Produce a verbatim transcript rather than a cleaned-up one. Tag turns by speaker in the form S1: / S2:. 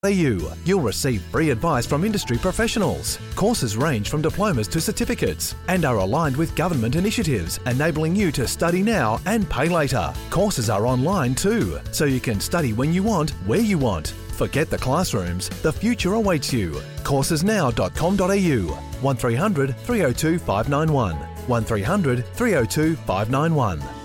S1: You'll receive free advice from industry professionals. Courses range from diplomas to certificates and are aligned with government initiatives, enabling you to study now and pay later. Courses are online too, so you can study when you want, where you want. Forget the classrooms, the future awaits you. courses now dot com dot a u, one three hundred three oh two five nine one, one three hundred three oh two five nine one.